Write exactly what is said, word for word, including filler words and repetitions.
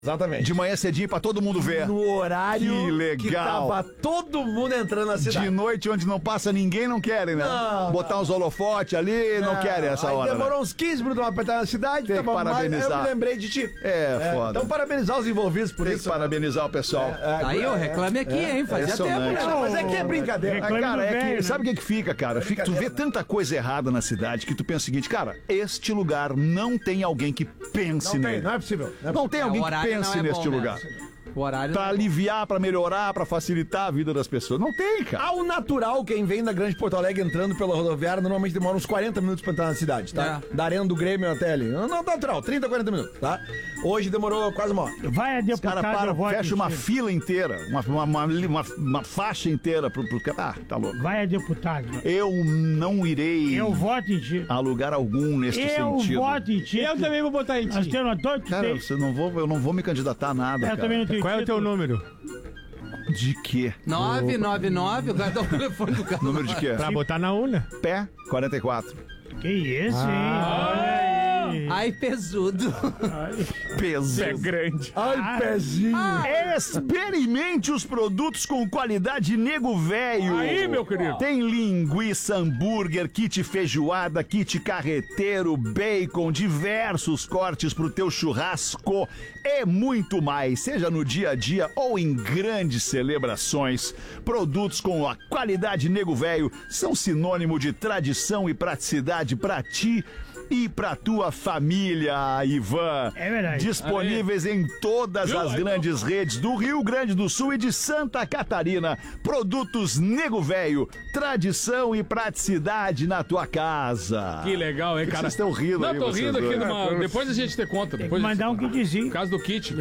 Exatamente. De manhã cedinho pra todo mundo ver. No horário que legal. que tava todo mundo entrando na cidade. De noite, onde não passa ninguém, não querem, né? Não, Botar não. uns holofotes ali, não, não querem essa aí hora. Demorou né? uns quinze minutos pra apertar na cidade. Tem que parabenizar. Mais, eu me lembrei de ti. É, é, foda. Então, parabenizar os envolvidos por Tem isso. Que parabenizar o pessoal. É, é, aí, ó, reclame aqui, é, hein? Fazia tempo, né? Mas é que é brincadeira. Ah, cara, é que, velho, né? sabe o que, que fica, cara? Fica, tu vê tanta coisa errada na cidade que tu pensa o seguinte, cara, este lugar não tem alguém que pense não nele. Tem, não é possível. Não, não tem alguém que pense é neste bom, lugar. Né? O horário pra aliviar, pra melhorar, pra facilitar a vida das pessoas. Não tem, cara. Ao natural, quem vem da Grande Porto Alegre entrando pela rodoviária normalmente demora uns quarenta minutos pra entrar na cidade, tá? É. Da Arena do Grêmio até ali. Não, não natural, trinta, quarenta minutos, tá? Hoje demorou quase uma hora. Vai a deputada, Os caras param, fecha uma em fila inteira, uma, uma, uma, uma, uma faixa inteira pro, pro... Ah, tá louco. Vai a deputada. Eu não irei Eu voto em ti. a lugar algum neste eu sentido. Eu voto em ti. Eu também vou botar em ti. Nós temos dois, Cara, três. você não vou, eu não vou me candidatar a nada, Eu cara. também não tenho Qual é o teu número? De quê? nove nove nove, o cara dá o telefone do cara. Número de quê? Pra botar na urna. Pé quarenta e quatro. Que isso, Ah. hein? Olha aí. Ai, pesudo. Peso. É grande. Ai, pezinho. Experimente os produtos com qualidade Nego Velho. Aí, meu querido. Tem linguiça, hambúrguer, kit feijoada, kit carreteiro, bacon, diversos cortes pro teu churrasco e muito mais. Seja no dia a dia ou em grandes celebrações, produtos com a qualidade Nego Velho são sinônimo de tradição e praticidade pra ti e pra tua família, Ivan. É verdade. Disponíveis em todas as grandes redes do Rio Grande do Sul e de Santa Catarina. Produtos Nego Velho, tradição e praticidade na tua casa. Que legal, hein, cara? Vocês estão rindo Não, aí, tô vocês rindo aqui dois. numa... Depois a gente te conta. Tem que Depois mandar um kitzinho. Por causa do kit.